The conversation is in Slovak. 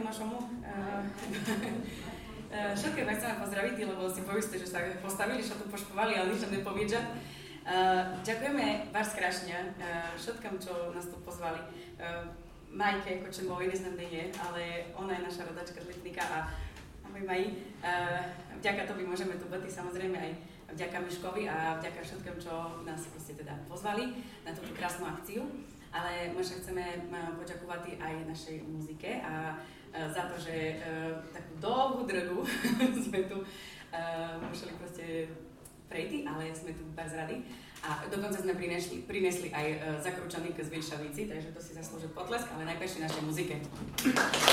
Tomášomu. Všetkých vás chceme pozdraviť, lebo si povedzte, že sa postavili, že tu pošpovali, ale nič nepovedať. Ďakujeme vás strašne všetkým, čo nás tu pozvali. Majke, ako čo moje neznamné je, ale ona je naša rodačka z Lipnika a ahoj Maji. Vďaka tobi môžeme tu byť, samozrejme aj vďaka Miškovi a vďaka všetkým, čo nás proste teda pozvali na túto krásnu akciu. Ale my sa chceme poďakovať aj našej muzike a za to, že takú dlhú drgu sme tu museli proste prejти, ale sme tu bez rady. A dokonca sme prinesli aj zakrúčaník z Viršavici, takže to si zaslúži potlesk, ale najprv našej muzike.